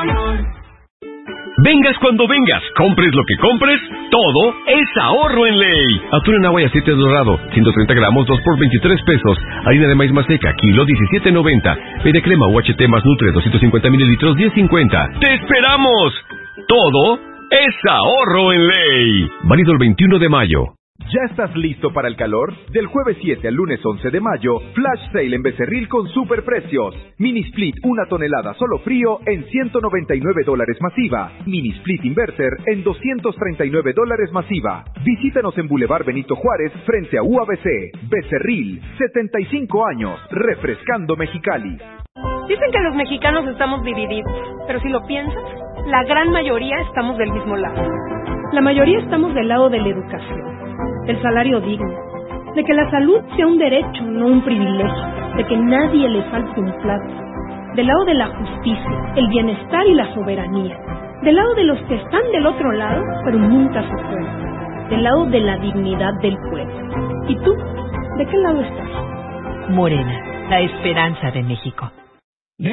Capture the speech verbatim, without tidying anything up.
Vengas cuando vengas, compres lo que compres, todo es ahorro en Ley. Atún en agua y aceite dorado, ciento treinta gramos, dos por veintitrés pesos. Harina de maíz maseca, kilo diecisiete noventa. Pede crema U H T más Nutre, doscientos cincuenta mililitros, diez cincuenta. ¡Te esperamos! Todo es ahorro en Ley. Válido el veintiuno de mayo. ¿Ya estás listo para el calor? Del jueves siete al lunes once de mayo, Flash Sale en Becerril con superprecios. Mini Split una tonelada solo frío en ciento noventa y nueve dólares masiva. Mini Split Inverter en doscientos treinta y nueve dólares masiva. Visítanos en Boulevard Benito Juárez frente a U A B C. Becerril, setenta y cinco años, refrescando Mexicali. Dicen que los mexicanos estamos divididos, pero si lo piensas, la gran mayoría estamos del mismo lado. La mayoría estamos del lado de la educación, del salario digno, de que la salud sea un derecho, no un privilegio, de que nadie le falte un plato, del lado de la justicia, el bienestar y la soberanía, del lado de los que están del otro lado, pero nunca se fueron, del lado de la dignidad del pueblo. ¿Y tú? ¿De qué lado estás? Morena, la esperanza de México.